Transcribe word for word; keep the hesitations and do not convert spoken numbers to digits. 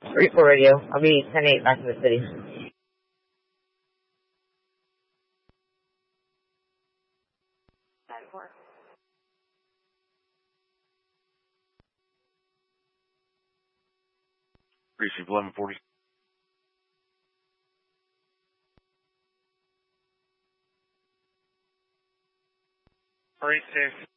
Three four radio. I'll be ten eight back in the city. nine four. Receive eleven forty. All right, safe.